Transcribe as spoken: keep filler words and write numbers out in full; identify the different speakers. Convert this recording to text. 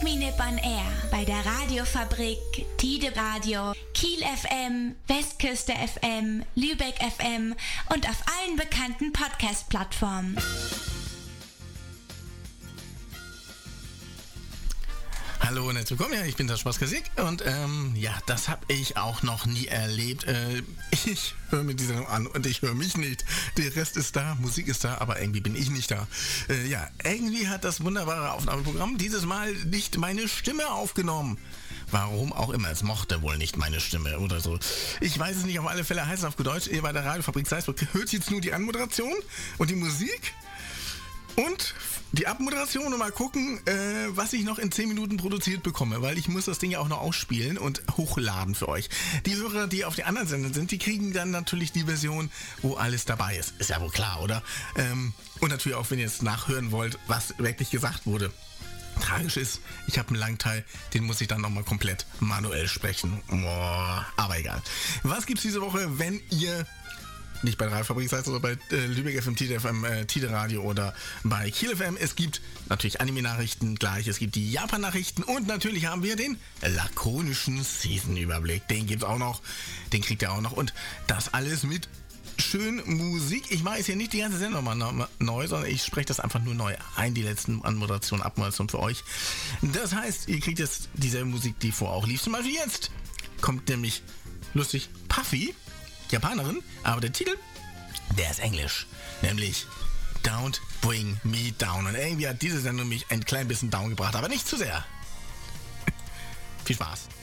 Speaker 1: Minip on Air bei der Radiofabrik, Tide Radio, Kiel F M, Westküste F M, Lübeck F M und auf allen bekannten Podcast-Plattformen.
Speaker 2: Hallo und herzlich willkommen, ja, ich bin der Spaßkasik und ähm, ja, das habe ich auch noch nie erlebt. Äh, ich höre mir die Sendung an und ich höre mich nicht. Der Rest ist da, Musik ist da, aber irgendwie bin ich nicht da. Äh, ja, irgendwie hat das wunderbare Aufnahmeprogramm dieses Mal nicht meine Stimme aufgenommen. Warum auch immer, es mochte wohl nicht meine Stimme oder so. Ich weiß es nicht, auf alle Fälle heißt es auf gut Deutsch, ihr bei der Radiofabrik Salzburg hört jetzt nur die Anmoderation und die Musik. Und die Abmoderation und mal gucken, äh, was ich noch in zehn Minuten produziert bekomme, weil ich muss das Ding ja auch noch ausspielen und hochladen für euch. Die Hörer, die auf den anderen Sendern sind, die kriegen dann natürlich die Version, wo alles dabei ist. Ist ja wohl klar, oder? Ähm, und natürlich auch, wenn ihr jetzt nachhören wollt, was wirklich gesagt wurde. Tragisch ist, ich habe einen langen Teil, den muss ich dann nochmal komplett manuell sprechen. Boah, aber egal. Was gibt's diese Woche, wenn ihr nicht bei der Radiofabrik seid, sondern bei äh, Lübeck F M, Tide F M, äh, Tide Radio oder bei Kiel F M. Es gibt natürlich Anime-Nachrichten gleich, es gibt die Japan-Nachrichten und natürlich haben wir den lakonischen Season-Überblick. Den gibt's auch noch, den kriegt ihr auch noch und das alles mit schön Musik. Ich mache jetzt hier nicht die ganze Sendung mal neu, sondern ich spreche das einfach nur neu ein, die letzten Anmoderation, Abmoderation für euch. Das heißt, ihr kriegt jetzt dieselbe Musik, die vorher auch lief. Zum Beispiel jetzt kommt nämlich lustig Puffy, Japanerin, aber der Titel, der ist Englisch, nämlich Don't Bring Me Down. Und irgendwie hat diese Sendung mich ein klein bisschen down gebracht, aber nicht zu sehr. Viel Spaß.